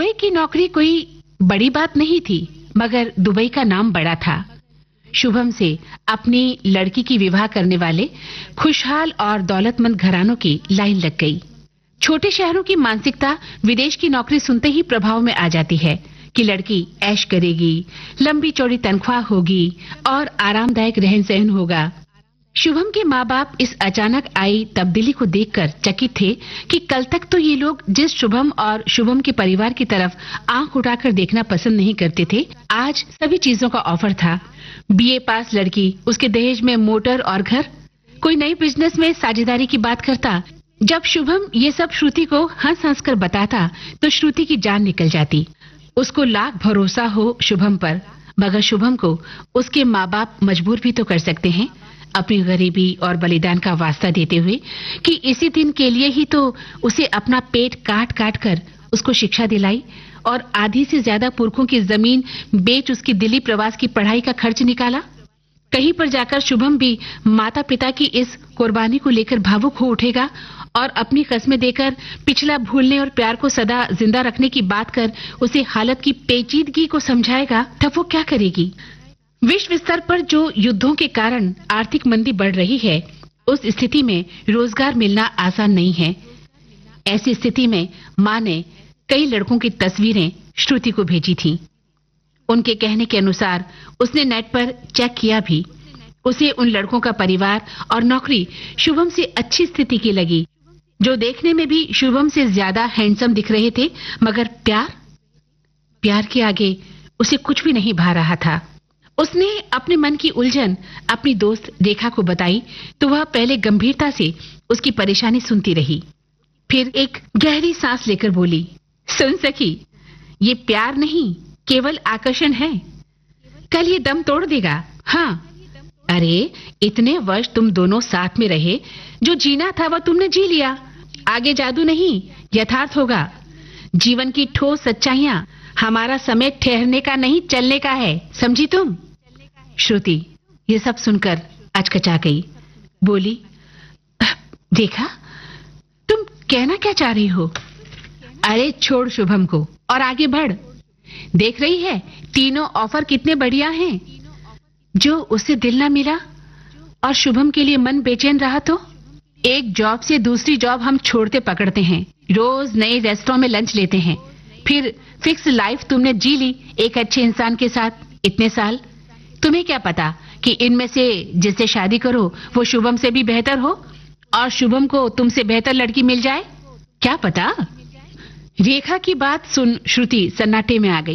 Dubai की नौकरी कोई बड़ी बात नहीं थी, मगर दुबई का नाम बड़ा था। शुभम से अपनी लड़की की विवाह करने वाले खुशहाल और दौलतमंद घरानों की लाइन लग गई। छोटे शहरों की मानसिकता विदेश की नौकरी सुनते ही प्रभाव में आ जाती है कि लड़की ऐश करेगी, लंबी चौड़ी तनख्वाह होगी और आरामदायक रहन सहन होगा। शुभम के माँ बाप इस अचानक आई तब्दीली को देखकर चकित थे कि कल तक तो ये लोग जिस शुभम और शुभम के परिवार की तरफ आंख उठाकर देखना पसंद नहीं करते थे, आज सभी चीजों का ऑफर था। बीए पास लड़की, उसके दहेज में मोटर और घर, कोई नई बिजनेस में साझेदारी की बात करता। जब शुभम ये सब श्रुति को हंस हंस कर बताता तो श्रुति की जान निकल जाती। उसको लाख भरोसा हो शुभम पर, मगर शुभम को उसके माँ बाप मजबूर भी तो कर सकते हैं अपनी गरीबी और बलिदान का वास्ता देते हुए कि इसी दिन के लिए ही तो उसे अपना पेट काट काट कर उसको शिक्षा दिलाई और आधी से ज्यादा पुरखों की जमीन बेच उसकी दिल्ली प्रवास की पढ़ाई का खर्च निकाला। कहीं पर जाकर शुभम भी माता पिता की इस कुर्बानी को लेकर भावुक हो उठेगा और अपनी कस्में देकर पिछला भूलने और प्यार को सदा जिंदा रखने की बात कर उसे हालत की पेचीदगी को समझाएगा, तब वो क्या करेगी? विश्व स्तर पर जो युद्धों के कारण आर्थिक मंदी बढ़ रही है, उस स्थिति में रोजगार मिलना आसान नहीं है। ऐसी स्थिति में मां ने कई लड़कों की तस्वीरें श्रुति को भेजी थीं। उनके कहने के अनुसार उसने नेट पर चेक किया भी। उसे उन लड़कों का परिवार और नौकरी शुभम से अच्छी स्थिति की लगी, जो देखने में भी शुभम से ज्यादा हैंडसम दिख रहे थे, मगर प्यार के आगे उसे कुछ भी नहीं भा रहा था। उसने अपने मन की उलझन अपनी दोस्त रेखा को बताई तो वह पहले गंभीरता से उसकी परेशानी सुनती रही, फिर एक गहरी सांस लेकर बोली, सुन सखी, ये प्यार नहीं केवल आकर्षण है, कल ये दम तोड़ देगा। हाँ, अरे इतने वर्ष तुम दोनों साथ में रहे, जो जीना था वह तुमने जी लिया। आगे जादू नहीं, यथार्थ होगा। जीवन की ठोस सच्चाइयां, हमारा समय ठहरने का नहीं चलने का है, समझी तुम? श्रुति ये सब सुनकर अचकचा गई, बोली, देखा तुम कहना क्या चाह रही हो? अरे छोड़ शुभम को और आगे बढ़। देख रही है तीनों ऑफर कितने बढ़िया हैं। जो उससे दिल ना मिला और शुभम के लिए मन बेचैन रहा तो एक जॉब से दूसरी जॉब हम छोड़ते पकड़ते हैं, रोज नए रेस्टोरेंट में लंच लेते हैं, फिर फिक्स लाइफ तुमने जी ली एक अच्छे इंसान के साथ इतने साल। तुम्हें क्या पता कि इनमें से जिससे शादी करो वो शुभम से भी बेहतर हो और शुभम को तुमसे बेहतर लड़की मिल जाए, क्या पता? रेखा की बात सुन श्रुति सन्नाटे में आ गई।